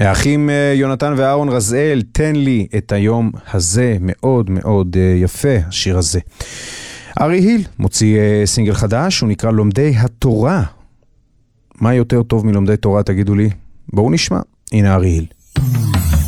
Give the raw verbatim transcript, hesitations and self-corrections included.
האחים יונתן ואהרון רזאל, תן לי את היום הזה, מאוד מאוד יפה השיר הזה. ארי היל מוציא סינגל חדש, הוא נקרא לומדי התורה. מה יותר טוב מלומדי תורה, תגידו לי? בואו נשמע, הנה ארי היל.